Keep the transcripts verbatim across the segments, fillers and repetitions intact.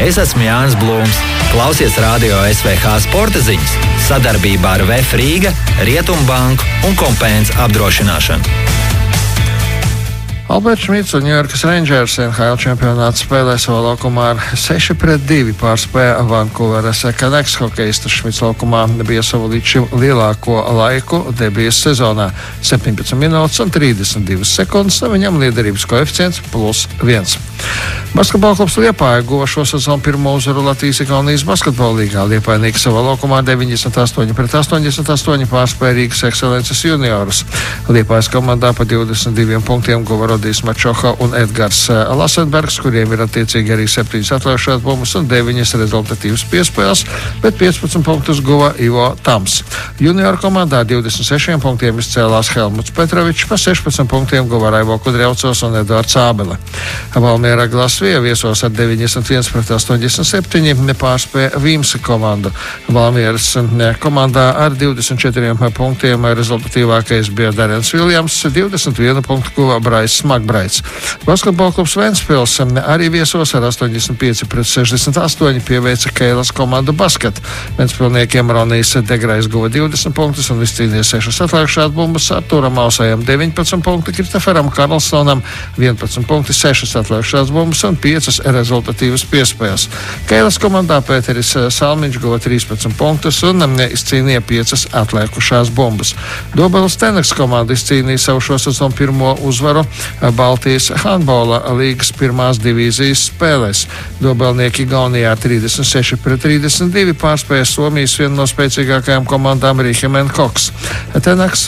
Es esmu Jānis Blūms. Klausies Radio S V H sporta ziņas sadarbībā ar V F Rīga, Rietumbanku un Kompēns apdrošināšanu. Alberts Šmits un Ņujorkas Rangers N H L čempionāta spēlē savā laukumā ar seši pret divi pārspēja Vankūveras Canucks hokejistus. Šmits laukumā bija savu līdz šim lielāko laiku debijas sezonā - septiņpadsmit minūtes un trīsdesmit divas sekundes, viņam liederības koeficients plus viens. Basketbola klubs Liepāja guva šo sezonu pirmo uzvaru Latvijas-Igaunijas basketbola līgā. Liepainieki savā laukumā deviņdesmit astoņi pret astoņdesmit astoņi pārspēja Rīgas Ekscelences juniorus. Liepājas komandā pa divdesmit diviem punktiem guva Rodijs Mačoha un Edgars Lasenbergs, kuriem ir attiecīgi arī septiņas atlaišanās bumbas un deviņas rezultatīvas piespēles, bet piecpadsmit punktus guva Ivo Tams. Junioru komandā divdesmit sešiem punktiem izcēlās Helmuts Petrovičs, pa sešpadsmit punktiem guva Raivo Kudriaucovs un Eduards Ābele. Valmiera Glasvija viesos ar deviņdesmit viens pret astoņdesmit septiņi nepārspēja Vīmsa komandu. Valmieras komandā ar divdesmit četriem punktiem rezultatīvākais bija Darens Viljams, divdesmit vienu punktu guva Brais Magbraits. Basketbola klubs Ventspils arī viesos ar astoņdesmit pieci pret sešdesmit astoņi pieveica Keilas komandu basket. Ventspilniekiem Ronijs Degrais guva divdesmit punktus un izcīnīja sešas atlaišanās bumbas, Artūram Ausajam deviņpadsmit punkti, Kristoferam Karlsonam vienpadsmit punkti, sešas atlaišanās bumbas un piecas rezultatīvas piespējas. Keilas komandā Pēteris Salmiņš guva trīspadsmit punktus un izcīnīja piecas atliekušās bumbas. Dobeles Teneks komanda izcīnīja savu šo sezonu pirmo uzvaru Baltijas handbola līgas pirmās divīzijas spēlēs. Dobelnieki Igaunijā trīsdesmit seši pret trīsdesmit divi pārspēja Somijas vienu no spēcīgākajām komandām Rīhemen Koks. Teneks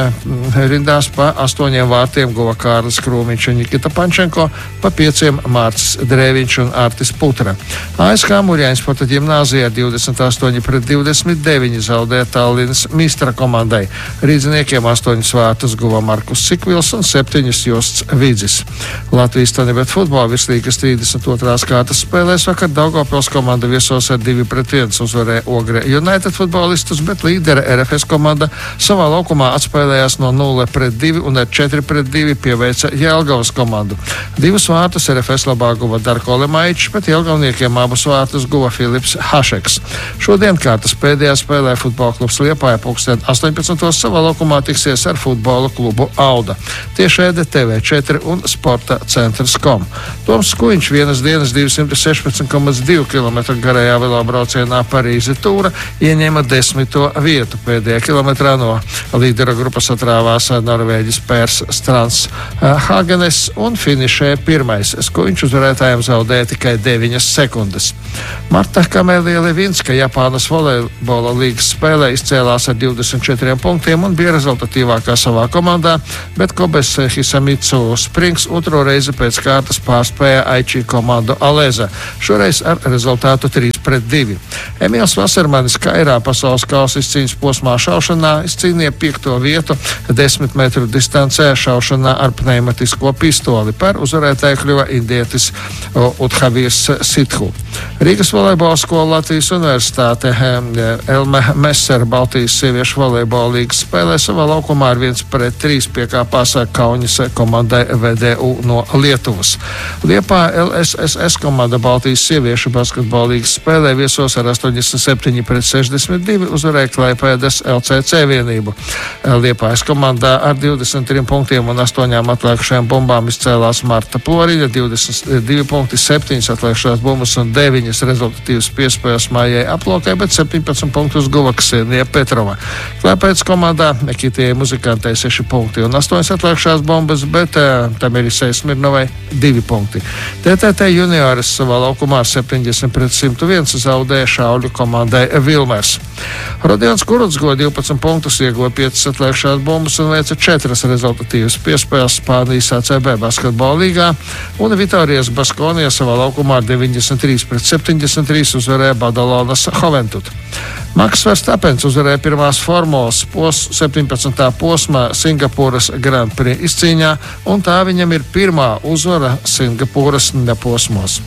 rindās pa astoņiem vārtiem guva Kārlis Krūmiņš un Nikita Pančenko, pa pieciem Mārcis Drēviņš un Artis Putra. A S K Murjāņsporta ģimnāzijā divdesmit astoņi pret divdesmit deviņi zaudēja Tallinas Mistra komandai. Rīdziniekiem astoņus vārtus guva Markus Sikvils un septiņus Josts Vidzis. Latvijas Tanibet futbola virslīgas trīsdesmit otrās kārtas spēlēs vakar Daugavpils komanda viesos ar divi pret viens uzvarēja Ogre United futbolistus, bet līdere R F S komanda savā laukumā atspēlējās no nulle pret divi un ar četri pret divi pieveica Jelgavas komandu. Divus vārtus R F S labā guva Darko Lemaičs, bet Jelgavniekiem abus vārtus guva Filips Hašeks. Šodien kārtas pēdējā spēlē futbola klubs Liepāja pulksten astoņpadsmitos savā laukumā tiksies ar futbola klubu Auda. Tiešraide T V četri un Sporta centrs kom. Toms Skuiņš vienas dienas divsimt sešpadsmit komats divi kilometru garajā velobraucienā Parīze Tūra ieņēma desmito vietu. Pēdējā kilometrā no līdera grupas atrāvās Norvēģis Pērs Strans Hagenes un finišēja pirmais. Skuiņš uzvarētājiem zaudēja tikai deviņas sekundes. Marta Kamēlija Levinska Japānas volejbola līgas spēlē izcēlās ar divdesmit četriem punktiem un bija rezultatīvākā savā komandā, bet Kobes Hisamitsu Springs otro reizi pēc kārtas pārspēja Aiči komandu Aleza, šoreiz ar rezultātu trīs pret divi. Emīls Vasermanis Kairā pasaules kausa izcīņas posmā šaušanā izcīnīja piekto vietu desmit metru distancē šaušanā ar pneimatisko pistoli. Par uzvarētāju kļuva indietis Udhavīrs Sithu. Rīgas volejbola skola Latvijas Universitāte Elme Messer Baltijas sieviešu volejbola līgas spēlē savā laukumā ar viens pret trīs piekāpās Kauņas komandai V D U no Lietuvas. Liepā L S S S komanda Baltijas sieviešu basketbola līgas spēlē viesos ar astoņdesmit septiņi pret sešdesmit divi uzvarēja Klaipēdas L C C vienību. Liepājas komandā ar divdesmit trim punktiem un astoņām atliekušajām bumbām izcēlās Marta Ploriņa, divdesmit divi punkti, septiņas atliekušās bumbas un deviņas rezultatīvas piespējas Mājai Aplokai, bet septiņpadsmit punktus guva Ksenija Petrova. Klaipēdas komandā Nikitijai Muzikantei seši punkti un astoņas atliekušās bumbas, bet uh, Tamirisai Smirnovai divi punkti. T T T junioris savā laukumā ar septiņdesmit pret simt viens zaudēja Šauļu komandai Vilmers. Rodions Kuruts guva divpadsmit punktus, ieguva piecas atliekušās bumbas un veica četras rezultatīvas piespējas Spānijas A C B basketbola līgā, un Vitorijas Baskonija savā laukumā ar deviņdesmit trīs pret septiņdesmit trīs uzvarēja Badalonas Joventut. Maks Verstapens uzvarēja pirmās formulas pos, septiņpadsmitā posmā Singapūras Grand Prix izcīņā, un tā viņam ir pirmā uzvara Singapūras posmos.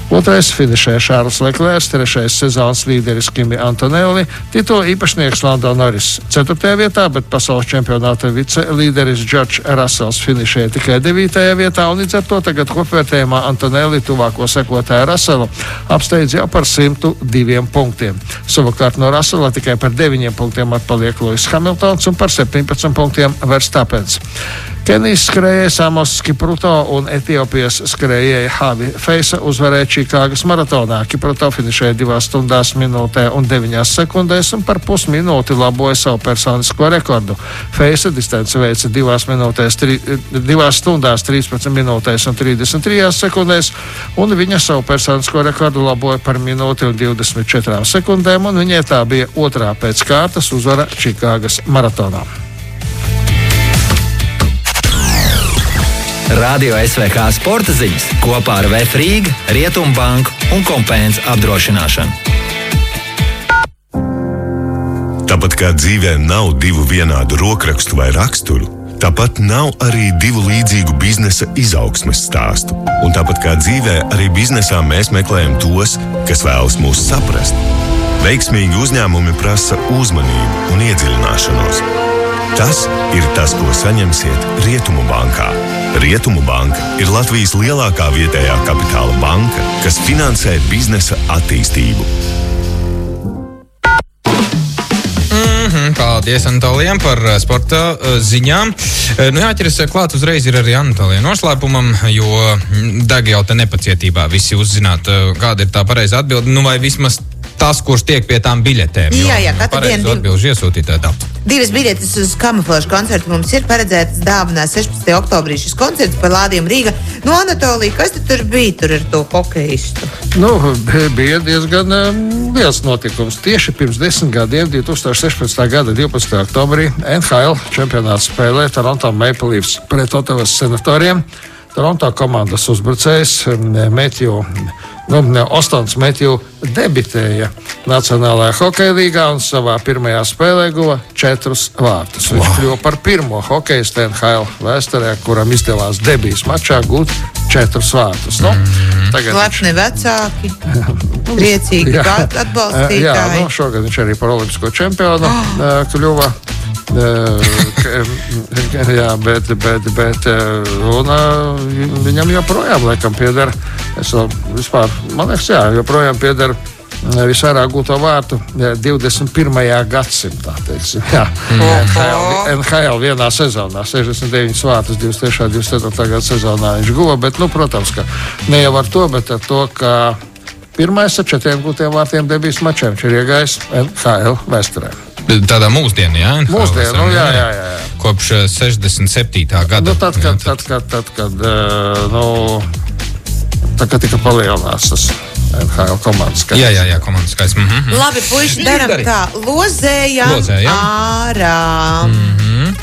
Otrais finišēja Šārls Leklērs, trešais sezonas līderis Kimi Antonelli, titula īpašnieks Lando Norris ceturtajā vietā, bet pasaules čempionāta vicelīderis Džordžs Rasels finišēja tikai devītajā vietā, un līdz ar to tagad kopvērtējumā Antonelli tuvāko sekotāju Raselu apsteidz jau par simtu diviem punktiem. Savukārt no Rasela tikai par deviņiem punktiem atpaliek Lewis Hamiltons un par septiņpadsmit punktiem Verstappens. Kenijas skrējējs Amos Kipruto un Etiopijas skrējēja Havi Feisa uzvarēja Čikāgas maratonā. Kipruto finišēja divās stundās minūtē un deviņās sekundēs un par pusminūti laboja savu personisko rekordu. Feisa distanci veica divās, minūtēs, tri, divās stundās trīspadsmit minūtēs un trīsdesmit trīs sekundēs, un viņa savu personisko rekordu laboja par minūti un divdesmit četrām sekundēm, un viņai tā bija otrā pēc kārtas uzvara Čikāgas maratonā. Radio S V H sporta ziņas kopā ar V F Rīga, Rietumbanku un Kompēns apdrošināšanu. Tāpat kā dzīvē nav divu vienādu rokrakstu vai raksturu, tāpat nav arī divu līdzīgu biznesa izaugsmes stāstu. Un tāpat kā dzīvē, arī biznesā mēs meklējam tos, kas vēlas mūs saprast. Veiksmīgi uzņēmumi prasa uzmanību un iedziļināšanos. Tas ir tas, ko saņemsiet Rietumu bankā. Rietumu banka ir Latvijas lielākā vietējā kapitāla banka, kas finansē biznesa attīstību. Mm-hmm, paldies Anatolijam par sporta ziņām. Nu, jāķeras klāt uzreiz ir arī Anatolija noslēpumam, jo deg jau te nepacietībā visi uzzināt, kāda ir tā pareiza atbilde, nu vai vismaz tas, kurš tiek pie tām biļetēm. Jā, jā, katru dienu. Pareizi atbilžu iesūtītāji tā. Divas biļetes uz kamuflāžu koncertu mums ir paredzētas dāvināt sešpadsmitajā oktobrī šis koncerts par lādījumu Rīga. No Anatolija, kas tu tur bija tur ar to hokeistu? Nu, bija diezgan um, liels notikums. Tieši pirms desmit gadiem, divi tūkstoši sešpadsmitā gada divpadsmitajā oktobrī, N H L čempionāts spēlē Toronto Maple Leafs pret Ottavas Senatoriem. Toronto komandas uzbrucējs Matthew, nu, Ostons Matthew debitēja Nacionālajā hokeja līgā un savā pirmajā spēlē guva četrus vārtus. Viņš wow. kļuva par pirmo hokeistu N H L vēsturē, kuram izdevās debijas mačā gūt četrus vārtus. Nu, Lepni viņš... vecāki, priecīgi atbalstītāji. Jā, nu, šogad viņš arī par olimpisko čempionu oh. kļuva. Jā, bet, bet, bet un, viņam joprojām laikam pieder, es vēl vispār, man liekas, jā, joprojām pieder visvairāk gūto vārtu divdesmit pirmajā gadsimtā, teiksim, jā. Mm. N H L vienā sezonā, sešdesmit deviņas vārtus, divdesmit trešā, divdesmit ceturtā gada sezonā viņš guva, bet, nu, protams, ka ne jau ar to, bet ar to, ka pirmais ar četriem gūtiem vārtiem debijas mačiem viņš ir iegājis N H L vēsturē. Tādā mūsdienu, jā? Mūsdienu, nu, jā, jā, jā. Kopš sešdesmit septītā gada. Nu, tad, kad, tad, kad, tad, kad, nu, tad, kad tika palielināts tas N H L komandas skaits. Jā, jā, jā, komandas skaits. Mm-hmm. Labi, puiši, daram tā. Lozējam, Lozējam. ārā. Mm-hmm.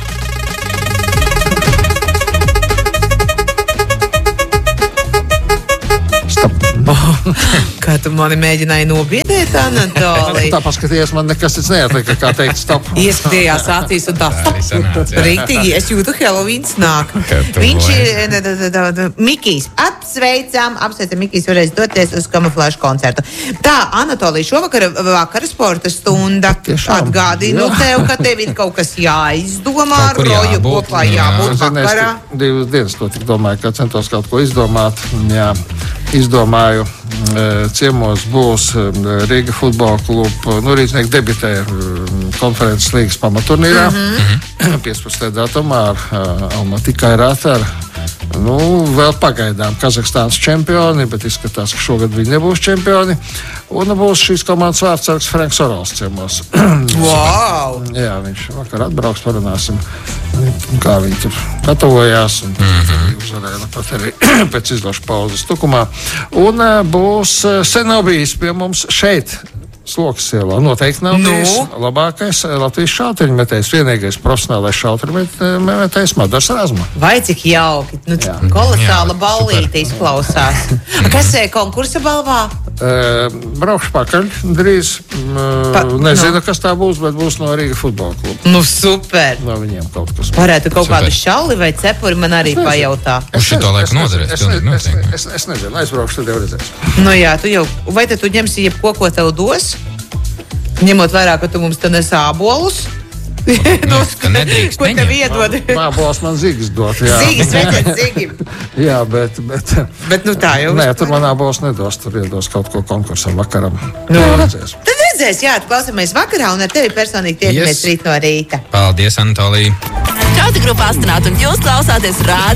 Oh, kā tu mani mēģināji nobiedēt, Anatolija? Tā paskaties, man nekas cits neatlika, kā teikt stop. Ieskatījās acīs un tā stop. Rīktīgi, es jūtu Helovīns nāk. Viņš ir Mikijs. Apsveicam, apsveicam Mikijs varēs doties uz kamuflāžu koncertu. Tā, Anatolija, šovakar vakara sporta stunda. Atgādinu tev, ka tev ir kaut kas jāizdomā ar Roju kopā jābūt vakarā. Divas dienas to tik domāju, ka centos kaut ko izdomāt. Jā. Izdomāju, ciemos būs Rīga futbola kluba, nu, Rīdznieki debitē konferences līgas pamaturnīrā, mm-hmm. piecpadsmitajā datumā ar Almaty Kairat ar, nu, vēl pagaidām Kazahstānas čempioni, bet izskatās, ka šogad viņi nebūs čempioni, un būs šīs komandas vārdsargs Franks Orols ciemos. Wow! Jā, viņš vakar atbrauks, parunāsim, kā viņi tur gatavojās, un mm-hmm. uzvarēja pat arī pēc izlašu pauzes tukumā. Un būs sen nav bijis pie mums šeit, Slokas ielā. Noteikti nav nu? bijis labākais Latvijas šauteņmetējs, vienīgais profesionālais šauteņmetējs Madars Razma. Vai cik jauki, nu, kolosāla ballīte izklausās. Kas ir konkursa balvā? Uh, braukšu pakaļ drīz. Uh, Pa, nezinu, no. kas tā būs, bet būs no Rīga futbola kluba. Nu, super! No viņiem kaut kas. Varētu kaut Super. kādu šalli vai cepuri man arī pajautā. Uz šito laiku noderēs, Es, pilnīgi es, es, noteikti. es, es nezinu, aizbraukšu, tad jau redzēs. Nu jā, tu jau, vai tad tu ņemsi jebko, ko tev dos? Ņemot vērā, ka tu mums te nes ābolus. Nu, ka nedrīkst Ko tev neņemt. iedod? Mābols man zīgas dot, jā. Zīgas vecēt zīgim. Jā, bet, bet, Bet nu tā jau. nē, tur man ābols nedos, tur iedos kaut ko konkursam vakaram. Nu. Redzēs. Tad redzēs, jā, klausamies vakarā un ar tevi personīgi tiekamies Yes. rīt no rīta. Paldies, Anatolija! Čau, grupa astronauti, un jūs klausāties rādi.